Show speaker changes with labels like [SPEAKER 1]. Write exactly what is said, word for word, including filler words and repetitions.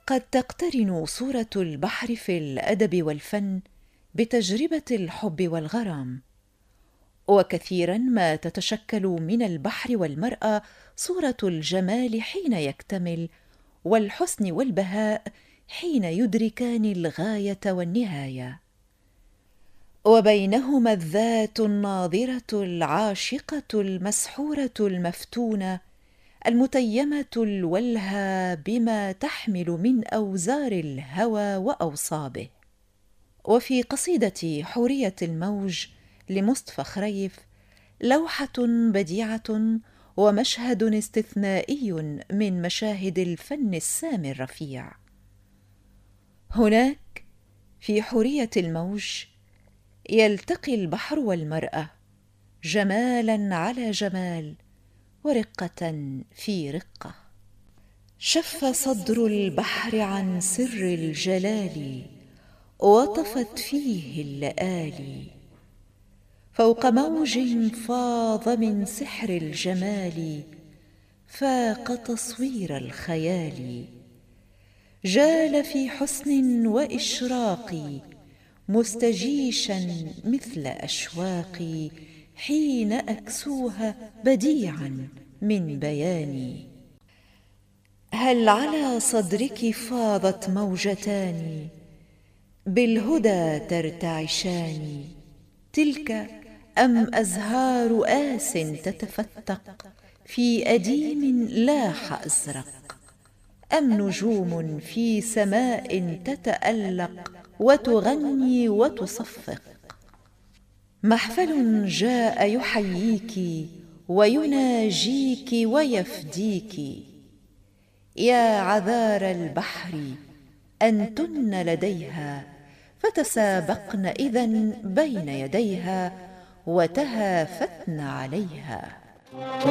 [SPEAKER 1] قد تقترن صورة البحر في الأدب والفن بتجربة الحب والغرام، وكثيرا ما تتشكل من البحر والمرأة صورة الجمال حين يكتمل، والحسن والبهاء حين يدركان الغاية والنهاية، وبينهما الذات الناظرة العاشقة المسحورة المفتونة المتيمة الولهى بما تحمل من أوزار الهوى وأوصابه. وفي قصيدة حورية الموج لمصطفى خريف لوحة بديعة ومشهد استثنائي من مشاهد الفن السامي الرفيع. هناك في حورية الموج يلتقي البحر والمرأة جمالا على جمال ورقة في رقة. شف صدر البحر عن سر الجلال وطفت فيه اللآلي، فوق موج فاض من سحر الجمال فاق تصوير الخيال، جال في حسن وإشراق مستجيشا مثل أشواقي حين أكسوها بديعا من بياني. هل على صدرك فاضت موجتان بالهدى ترتعشان، تلك أم أزهار آس تتفتق في أديم لاح أزرق، أم نجوم في سماء تتألق وتغني وتصفق؟ محفل جاء يحييك ويناجيك ويفديك، يا عذار البحر أنتن لديها، فتسابقن إذن بين يديها وتهافتن عليها.